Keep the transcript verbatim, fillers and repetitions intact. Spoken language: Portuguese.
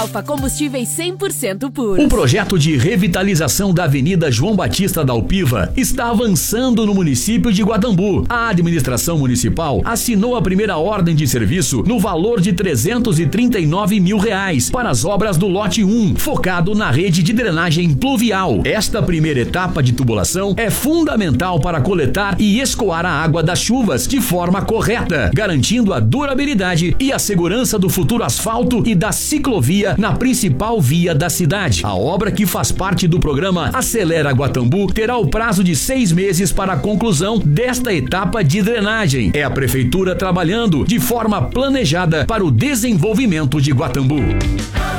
Alfa Combustíveis cem por cento puros. O projeto de revitalização da Avenida João Batista da Alpiva está avançando no município de Guatambu. A administração municipal assinou a primeira ordem de serviço no valor de trezentos e trinta e nove mil reais para as obras do lote um, focado na rede de drenagem pluvial. Esta primeira etapa de tubulação é fundamental para coletar e escoar a água das chuvas de forma correta, garantindo a durabilidade e a segurança do futuro asfalto e da ciclovia na principal via da cidade. A obra, que faz parte do programa Acelera Guatambu, terá o prazo de seis meses para a conclusão desta etapa de drenagem. É a prefeitura trabalhando de forma planejada para o desenvolvimento de Guatambu.